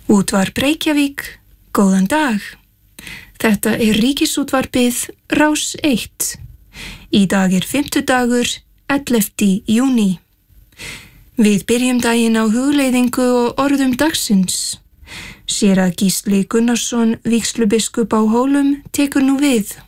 Útvarp Reykjavík, góðan dag. Þetta Ríkisútvarpið Rás 1. Í dag fimmtudagur, 11. júní. Við byrjum daginn á hugleiðingu og orðum dagsins. Séra Gísli Gunnarsson, vígslubiskup á Hólum, tekur nú við.